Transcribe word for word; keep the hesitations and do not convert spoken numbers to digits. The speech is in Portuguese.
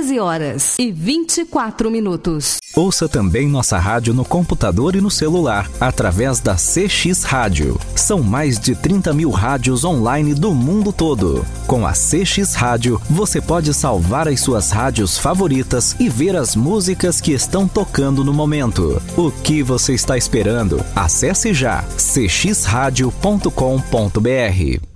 treze horas e vinte e quatro minutos. Ouça também nossa rádio no computador e no celular, através da C X Rádio. São mais de trinta mil rádios online do mundo todo. Com a C X Rádio, você pode salvar as suas rádios favoritas e ver as músicas que estão tocando no momento. O que você está esperando? Acesse já c x rádio ponto com ponto b r.